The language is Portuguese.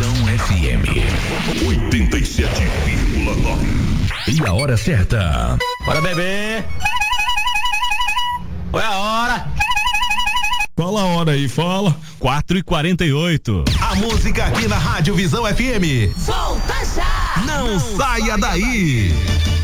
Visão FM 87,9. E a hora certa. Bora, bebê. Foi a hora. Fala a hora aí, fala. 4h48. A música aqui na Rádio Visão FM. Volta já! Não saia daí.